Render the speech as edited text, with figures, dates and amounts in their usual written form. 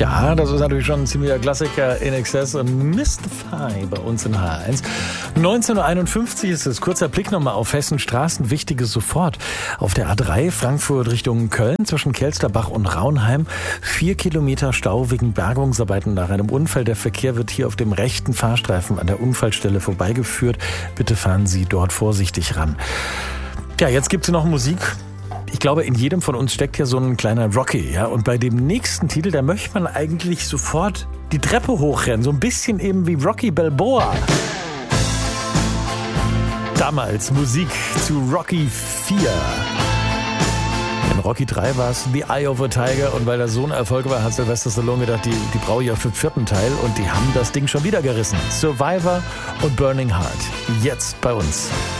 Ja, das ist natürlich schon ein ziemlicher Klassiker. INXS und Mystify bei uns in H1. 19.51 Uhr ist es. Kurzer Blick nochmal auf Hessens Straßen. Wichtiges sofort. Auf der A3 Frankfurt Richtung Köln zwischen Kelsterbach und Raunheim. 4 Kilometer Stau wegen Bergungsarbeiten nach einem Unfall. Der Verkehr wird hier auf dem rechten Fahrstreifen an der Unfallstelle vorbeigeführt. Bitte fahren Sie dort vorsichtig ran. Ja, jetzt gibt's noch Musik. Ich glaube, in jedem von uns steckt ja so ein kleiner Rocky, ja. Und bei dem nächsten Titel, da möchte man eigentlich sofort die Treppe hochrennen. So ein bisschen eben wie Rocky Balboa. Damals Musik zu Rocky 4. In Rocky 3 war es The Eye of a Tiger. Und weil das so ein Erfolg war, hat Sylvester Stallone gedacht, die brauche ich auch für den 4. Teil. Und die haben das Ding schon wieder gerissen. Survivor und Burning Heart. Jetzt bei uns.